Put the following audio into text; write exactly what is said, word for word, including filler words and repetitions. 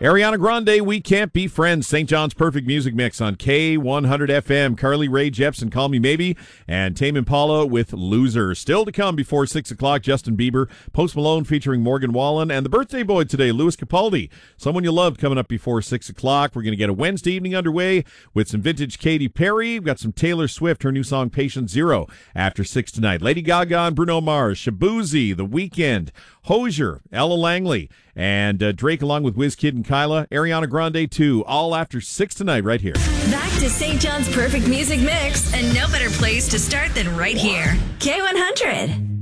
Ariana Grande, We Can't Be Friends. Saint John's Perfect Music Mix on K one hundred F M. Carly Rae Jepsen, Call Me Maybe, and Tame Impala with Loser. Still to come before six o'clock, Justin Bieber, Post Malone featuring Morgan Wallen, and the birthday boy today, Louis Capaldi. Someone you loved coming up before six o'clock. We're going to get a Wednesday evening underway with some vintage Katy Perry. We've got some Taylor Swift, her new song Patient Zero, after six tonight. Lady Gaga and Bruno Mars, Shabuzi, The Weeknd, Hozier, Ella Langley, and uh, Drake along with WizKid and Kyla, Ariana Grande too, all after six tonight right here. Back to Saint John's Perfect Music Mix, and no better place to start than right here. K one hundred.